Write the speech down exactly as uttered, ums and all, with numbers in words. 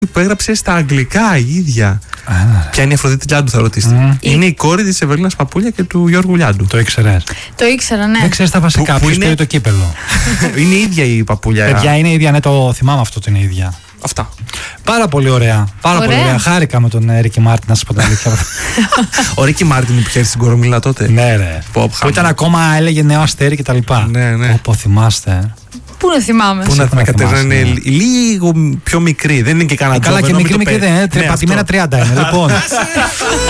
που έγραψε στα αγγλικά η ίδια. Α, ποια είναι η Αφροδίτη Λιάντου, θα ρωτήσετε. Mm. Είναι η κόρη της Ευελίνας Παπούλια και του Γιώργου Λιάντου. Το ήξερες? Το ήξερα, ναι. Δεν ξέρεις τα βασικά. Ποιος είναι... πήρε το κύπελο? Είναι η ίδια η Παπούλια. Παιδιά, είναι η ίδια, ναι, το θυμάμαι αυτό, την ίδια. Αυτά. Πάρα πολύ ωραία. Πάρα ωραία. πολύ ωραία. Χάρηκα με τον Ρίκι Μάρτιν, να σας πω την αλήθεια. Ο Ρίκι Μάρτιν που είχε στην Κορομίλα τότε. Ναι, ρε. Που ήταν ακόμα, έλεγε νέο αστέρι κτλ. Ναι, ναι. Όπω θυμάστε. Πού να θυμάμαι. Πού να θυμάμαι, Κατερίνα, είναι λίγο πιο μικρή. Δεν είναι και κανένα Καλά, και μικρή, μικρή δεν είναι. Πατημένα τριάντα είναι. Λοιπόν.